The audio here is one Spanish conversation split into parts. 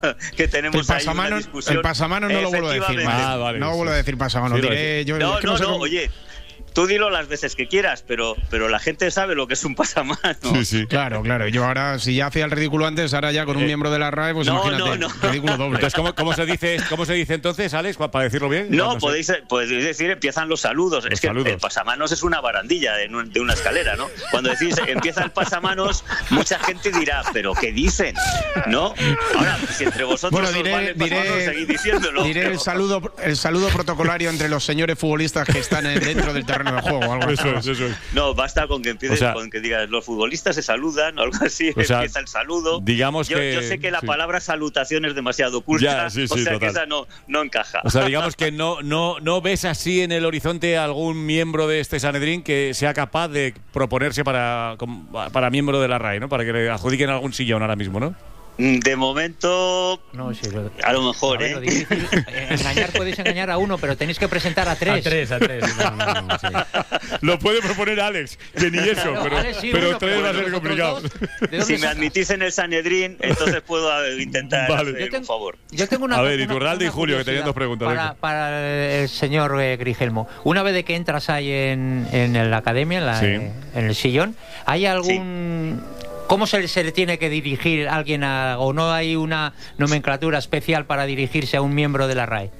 que tenemos ahí una discusión. El pasamanos no lo vuelvo a decir. Vale, no vuelvo a decir pasamanos. Sí, diré, yo, no, es que no sé cómo... oye. Tú dilo las veces que quieras, pero la gente sabe lo que es un pasamanos. Sí. Claro. Yo ahora, si ya hacía el ridículo antes, ahora ya con un miembro de la RAE, pues imagínate, ridículo doble. Entonces, ¿cómo se dice entonces, Alex, para decirlo bien? No, podéis decir, empiezan los saludos. Es que el pasamanos es una barandilla de una escalera, ¿no? Cuando decís empieza el pasamanos, mucha gente dirá, ¿pero qué dicen? ¿No? Ahora, si entre vosotros seguid diciéndolo. Diré el saludo protocolario entre los señores futbolistas que están dentro del terreno de juego. Algo eso es. No, basta con que empieces, con que digas, los futbolistas se saludan o algo así, empieza el saludo. Digamos yo sé que la palabra salutación es demasiado oculta, o sea total. que esa no encaja. O sea, digamos que no ves así en el horizonte algún miembro de este Sanedrín que sea capaz de proponerse para miembro de la RAE, ¿no? Para que le adjudiquen algún sillón ahora mismo, ¿no? De momento, a lo mejor, Lo difícil, podéis engañar a uno, pero tenéis que presentar a tres. A tres. Sí. Lo puede proponer Alex, que ni eso, pero tres va a ser complicado. Si me admitís en el Sanedrín, entonces puedo intentar hacer un favor. Yo tengo una Iturralde y Julio, que tenían dos preguntas. Para el señor Grigelmo. Una vez de que entras ahí en la academia, en el sillón, ¿hay algún... ¿Cómo se le tiene que dirigir a alguien o no hay una nomenclatura especial para dirigirse a un miembro de la RAE?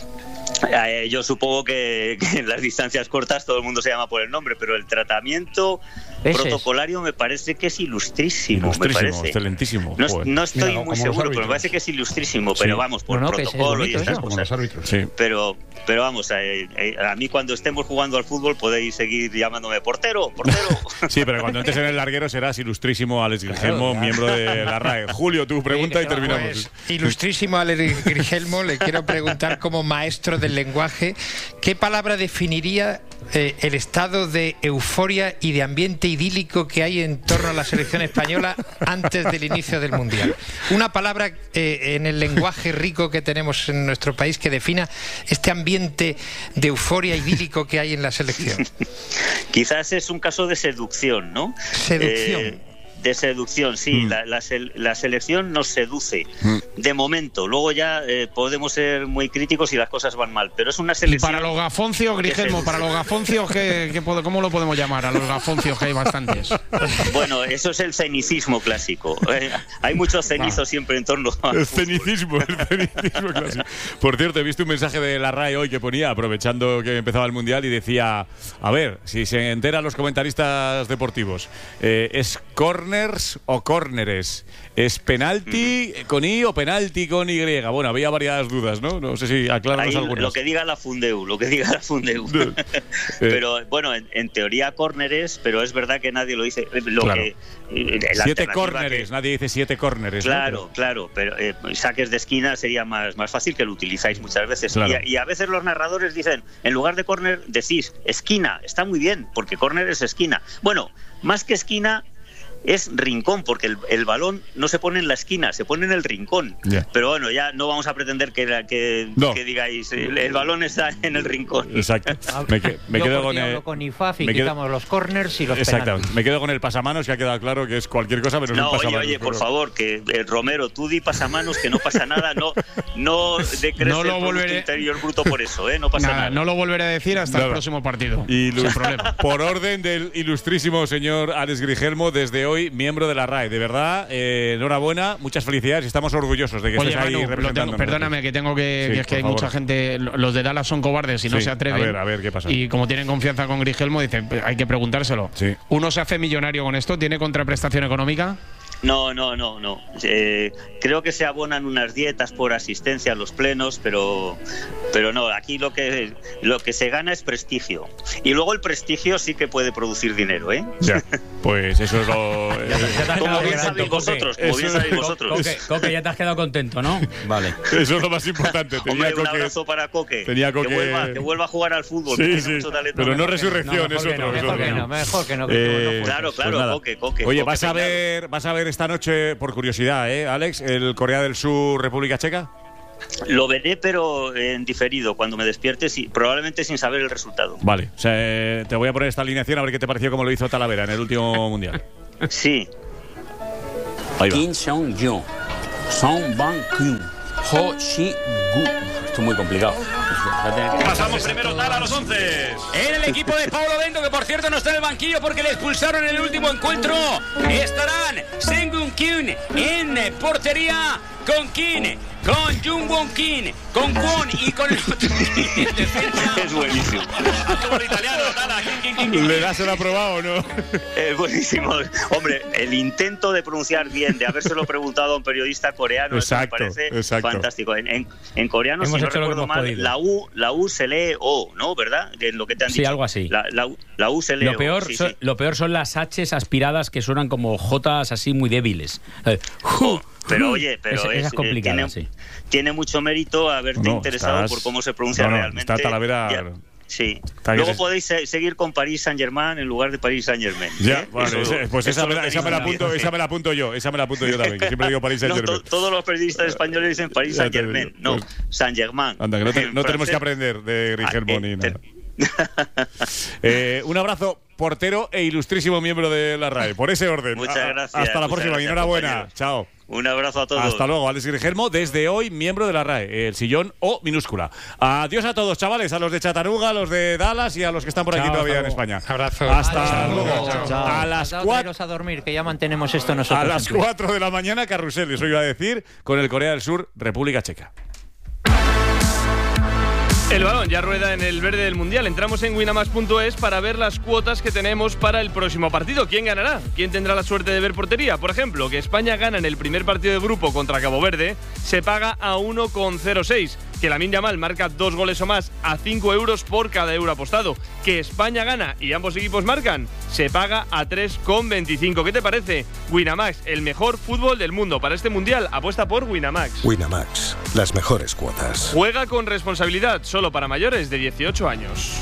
Yo supongo que en las distancias cortas todo el mundo se llama por el nombre, pero el tratamiento protocolario me parece que es ilustrísimo. Me parece. Excelentísimo. No estoy muy seguro, pero me parece que es ilustrísimo. Pero vamos, por protocolo y estas cosas. Los árbitros. Sí. Pero vamos, a mí cuando estemos jugando al fútbol podéis seguir llamándome portero. Sí, pero cuando entres en el larguero serás ilustrísimo Alex Grigelmo, miembro de la RAE. Julio, tu pregunta y terminamos. Pues, ilustrísimo Alex Grigelmo, le quiero preguntar como maestro del lenguaje, ¿qué palabra definiría el estado de euforia y de ambiente idílico que hay en torno a la selección española antes del inicio del Mundial? Una palabra en el lenguaje rico que tenemos en nuestro país que defina este ambiente de euforia idílico que hay en la selección. Quizás es un caso de seducción, ¿no? Seducción. De seducción, sí. La selección nos seduce de momento. Luego ya podemos ser muy críticos y las cosas van mal, pero es una selección. Y para los gafoncios, Grigelmo, para los gafoncios, ¿cómo lo podemos llamar? A los gafoncios, que hay bastantes. Bueno, eso es el cenicismo clásico. Hay muchos cenizos siempre en torno al el cenicismo clásico. Por cierto, he visto un mensaje de la RAE hoy que ponía, aprovechando que empezaba el Mundial, y decía, a ver, si se enteran los comentaristas deportivos, ¿es corners o córneres? ¿Es penalti con I o penalti con Y? Bueno, había varias dudas, ¿no? No sé si aclararnos algunas. Lo que diga la Fundeu. Pero bueno, en teoría córneres, pero es verdad que nadie lo dice. Claro. 7 córneres, nadie dice 7 córneres. Claro, pero saques de esquina sería más fácil, que lo utilizáis muchas veces. Claro. Y a veces los narradores dicen, en lugar de córner, decís esquina. Está muy bien, porque córner es esquina. Bueno, más que esquina, es rincón, porque el balón no se pone en la esquina, se pone en el rincón. Pero bueno, ya no vamos a pretender que digáis el balón está en el rincón. Exacto. Me quedo con IFAF y quitamos los corners y los penaltis. Me quedo con el pasamanos, que ha quedado claro que es cualquier cosa menos un pasamanos. Oye, por favor, que Romero, tú di pasamanos, que no pasa nada, no decreces el Producto Interior Bruto por eso, no pasa nada. No lo volveré a decir hasta el próximo partido. Sin problema. Por orden del ilustrísimo señor Alex Grigelmo, desde hoy miembro de la RAE. De verdad, enhorabuena, muchas felicidades y estamos orgullosos de que estés ahí representando. Perdóname, que tengo que es que hay mucha gente, los de Dallas son cobardes y no se atreven. A ver qué pasa. Y como tienen confianza con Grigelmo, dicen, hay que preguntárselo. Sí. ¿Uno se hace millonario con esto? ¿Tiene contraprestación económica? No. Creo que se abonan unas dietas por asistencia a los plenos, pero no, aquí lo que se gana es prestigio. Y luego el prestigio sí que puede producir dinero, ¿eh? Ya, pues eso es lo... Como bien sabéis vosotros. Coque, ya te has quedado contento, ¿no? Vale. Eso es lo más importante. Hombre, un abrazo para Coque. Que vuelva a jugar al fútbol. Sí. Pero no resurrección, es otro. Mejor que no. Claro, pues Coque. Oye, vas a ver esta noche, por curiosidad, Alex, el Corea del Sur, República Checa. Lo veré, pero en diferido, cuando me despierte, probablemente sin saber el resultado. Vale, o sea, te voy a poner esta alineación a ver qué te pareció como lo hizo Talavera en el último Mundial. Sí. Ahí va. Kim Jong-un, Song Ban Kyun, Ho Shi Gu. Esto es muy complicado. Pasamos primero tal a los 11. En el equipo de Paulo Bento, que por cierto no está en el banquillo porque le expulsaron en el último encuentro, estarán Sengun Kyun en portería, con Kim, con Jung Won Kim, con Kwon y con el otro en defensa. Es buenísimo. ¿Le das el aprobado o no? Es buenísimo. Hombre, el intento de pronunciar bien, de habérselo preguntado a un periodista coreano, exacto, me parece exacto. fantástico. En coreano, hemos si no recuerdo mal, podido. la U se lee O, ¿no? ¿Verdad? En lo que te han dicho. Sí, algo así. La U se lee O. Sí, sí. Lo peor son las H's aspiradas que suenan como J's así muy débiles. Pero oye, pero es complicado, tiene mucho mérito haberte interesado por cómo se pronuncia realmente. Está Talavera. Sí. Luego podéis seguir con Paris Saint-Germain en lugar de Paris Saint-Germain. Ya, vale, pues esa me la apunto yo también, que siempre digo Paris Saint-Germain. Todos los periodistas españoles dicen Paris Saint-Germain, no, Saint-Germain. Anda, que no tenemos que aprender de Grigelmo ni nada. Un abrazo, portero e ilustrísimo miembro de la RAE. Por ese orden. Muchas gracias. Hasta la próxima y enhorabuena. Compañero. Chao. Un abrazo a todos. Hasta luego, Alex Grigelmo, desde hoy miembro de la RAE, el sillón O minúscula. Adiós a todos, chavales, a los de Chattanooga, a los de Dallas y a los que están por aquí todavía en España. Abrazo. Hasta luego. A las 4 a dormir, que ya mantenemos esto nosotros. A las 4 de la mañana, carrusel, eso iba a decir, con el Corea del Sur, República Checa. El balón ya rueda en el verde del Mundial. Entramos en winamax.es para ver las cuotas que tenemos para el próximo partido. ¿Quién ganará? ¿Quién tendrá la suerte de ver portería? Por ejemplo, que España gana en el primer partido de grupo contra Cabo Verde, se paga a 1,06. Que Lamine Yamal marca 2 goles o más a 5 euros por cada euro apostado. Que España gana y ambos equipos marcan, se paga a 3,25. ¿Qué te parece? Winamax, el mejor fútbol del mundo. Para este Mundial, apuesta por Winamax. Winamax, las mejores cuotas. Juega con responsabilidad, solo para mayores de 18 años.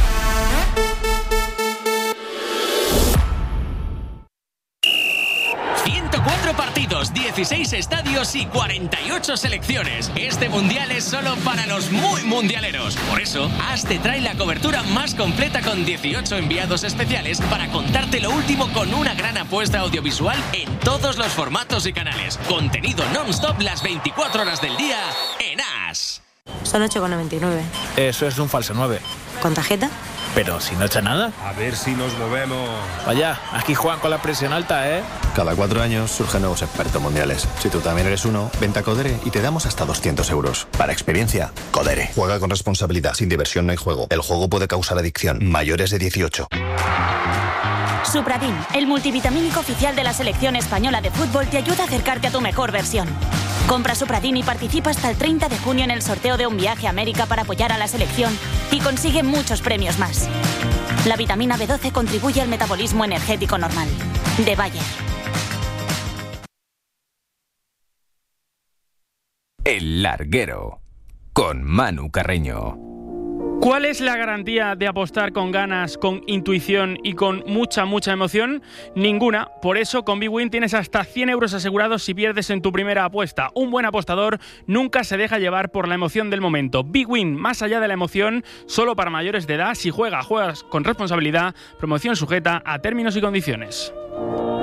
Partidos, 16 estadios y 48 selecciones. Este mundial es solo para los muy mundialeros. Por eso, AS te trae la cobertura más completa con 18 enviados especiales para contarte lo último con una gran apuesta audiovisual en todos los formatos y canales. Contenido non-stop las 24 horas del día en AS. Son 8,99. Eso es un falso 9. ¿Con tarjeta? Pero si no echa nada. A ver si nos movemos. Vaya, aquí juegan con la presión alta, ¿eh? Cada 4 años surgen nuevos expertos mundiales. Si tú también eres uno, vente a Codere y te damos hasta 200 euros. Para experiencia, Codere. Juega con responsabilidad. Sin diversión no hay juego. El juego puede causar adicción. Mayores de 18. Supradin, el multivitamínico oficial de la selección española de fútbol, te ayuda a acercarte a tu mejor versión. Compra Supradin y participa hasta el 30 de junio en el sorteo de un viaje a América para apoyar a la selección y consigue muchos premios más. La vitamina B12 contribuye al metabolismo energético normal. De Bayer. El Larguero, con Manu Carreño. ¿Cuál es la garantía de apostar con ganas, con intuición y con mucha emoción? Ninguna. Por eso con Big Win tienes hasta 100 euros asegurados si pierdes en tu primera apuesta. Un buen apostador nunca se deja llevar por la emoción del momento. Big Win, más allá de la emoción, solo para mayores de edad. Si juegas con responsabilidad. Promoción sujeta a términos y condiciones.